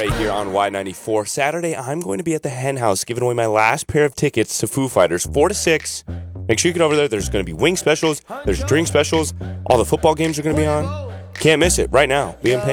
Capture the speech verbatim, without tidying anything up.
right here on Y ninety-four. Saturday, I'm going to be at the Hen House giving away my last pair of tickets to Foo Fighters, four to six. Make sure you get over there. There's going to be wing specials. There's drink specials. All the football games are going to be on. Can't miss it right now. Be in pain.